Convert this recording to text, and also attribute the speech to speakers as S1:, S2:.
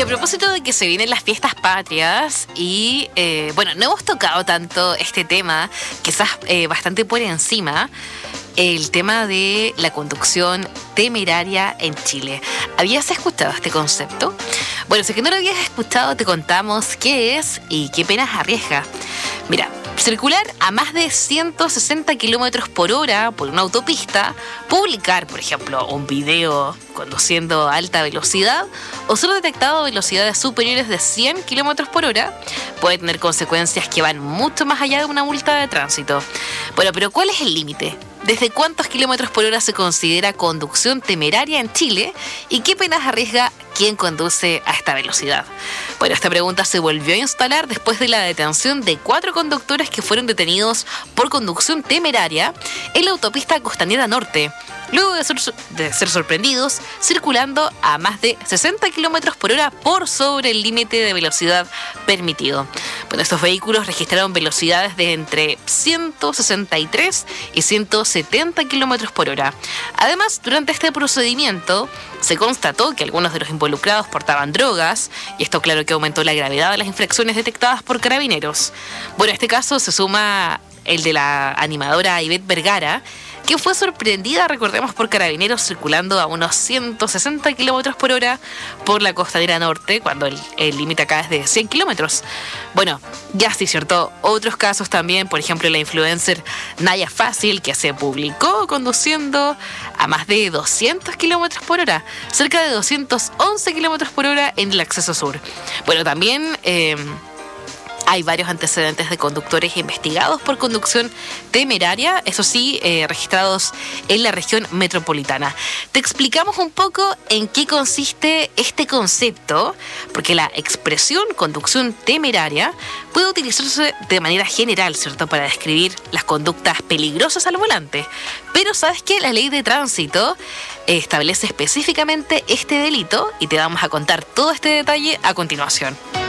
S1: propósito de que se vienen las fiestas patrias y, bueno, no hemos tocado tanto este tema, quizás bastante por encima, el tema de la conducción temeraria en Chile. ¿Habías escuchado este concepto? Bueno, si es que no lo habías escuchado, te contamos qué es y qué penas arriesga. Mira, circular a más de 160 kilómetros por hora por una autopista, publicar, por ejemplo, un video conduciendo a alta velocidad o ser detectado a velocidades superiores de 100 kilómetros por hora puede tener consecuencias que van mucho más allá de una multa de tránsito. Bueno, pero ¿cuál es el límite? ¿Desde cuántos kilómetros por hora se considera conducción temeraria en Chile? ¿Y qué penas arriesga quien conduce a esta velocidad? Bueno, esta pregunta se volvió a instalar después de la detención de 4 conductores que fueron detenidos por conducción temeraria en la autopista Costanera Norte, luego de ser sorprendidos circulando a más de 60 kilómetros por hora por sobre el límite de velocidad permitido. Bueno, estos vehículos registraron velocidades de entre 163 y 170 kilómetros por hora. Además, durante este procedimiento se constató que algunos de los involucrados portaban drogas, y esto claro que aumentó la gravedad de las infracciones detectadas por Carabineros. Bueno, a este caso se suma el de la animadora Ivette Vergara, que fue sorprendida, recordemos, por Carabineros circulando a unos 160 kilómetros por hora por la Costanera Norte, cuando el límite acá es de 100 kilómetros. Bueno, ya sí, cierto. Otros casos también, por ejemplo, la influencer Naya Fácil, que se publicó conduciendo a más de 200 kilómetros por hora, cerca de 211 kilómetros por hora en el acceso sur. Bueno, también hay varios antecedentes de conductores investigados por conducción temeraria, eso sí, registrados en la región metropolitana. Te explicamos un poco en qué consiste este concepto, porque la expresión conducción temeraria puede utilizarse de manera general, ¿cierto?, para describir las conductas peligrosas al volante. Pero ¿sabes qué? La ley de tránsito establece específicamente este delito y te vamos a contar todo este detalle a continuación.